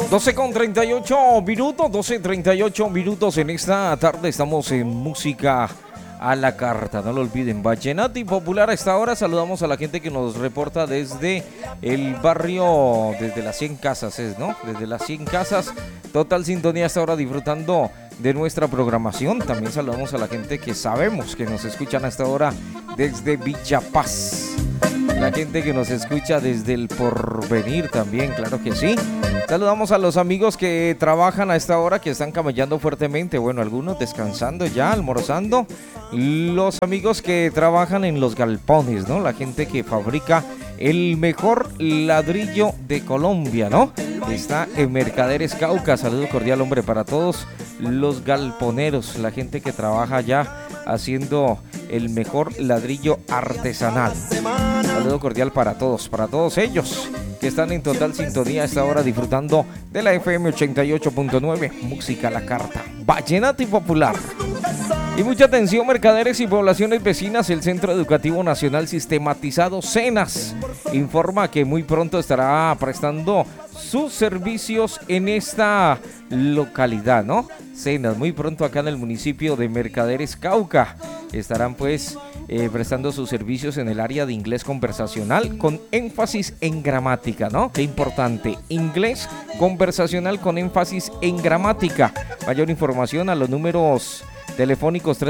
12:38 minutos, 12:38 minutos en esta tarde. Estamos en Música a la Carta. No lo olviden, vallenato y popular a esta hora. Saludamos a la gente que nos reporta desde el barrio, desde las 100 casas, ¿no? Desde las 100 casas, total sintonía a esta hora, disfrutando de nuestra programación. También saludamos a la gente que sabemos que nos escuchan a esta hora desde Villa Paz. La gente que nos escucha desde el Porvenir también, claro que sí. Saludamos a los amigos que trabajan a esta hora, que están camellando fuertemente. Bueno, algunos descansando ya, almorzando. Los amigos que trabajan en los galpones, ¿no? La gente que fabrica el mejor ladrillo de Colombia, ¿no? Está en Mercaderes Cauca. Saludo cordial, hombre, para todos los galponeros, la gente que trabaja ya haciendo el mejor ladrillo artesanal. Saludo cordial para todos ellos que están en total sintonía a esta hora, disfrutando de la FM 88.9, Música a la Carta, vallenato y popular. Y mucha atención, mercaderes y poblaciones vecinas. El Centro Educativo Nacional Sistematizado CENAS informa que muy pronto estará prestando sus servicios en esta localidad, ¿no? CENAS, muy pronto acá en el municipio de Mercaderes Cauca. Estarán pues prestando sus servicios en el área de inglés conversacional con énfasis en gramática, ¿no? Qué importante, inglés conversacional con énfasis en gramática. Mayor información a los números telefónicos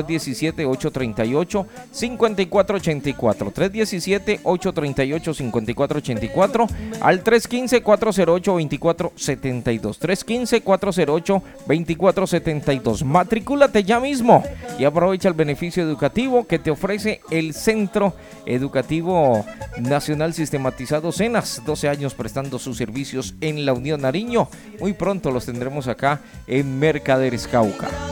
317-838-5484, 317-838-5484, al 315-408-2472, 315-408-2472. Matricúlate ya mismo y aprovecha el beneficio educativo que te ofrece el Centro Educativo Nacional Sistematizado CENAS. 12 años prestando sus servicios en la Unión Nariño. Muy pronto los tendremos acá en Mercaderes Cauca.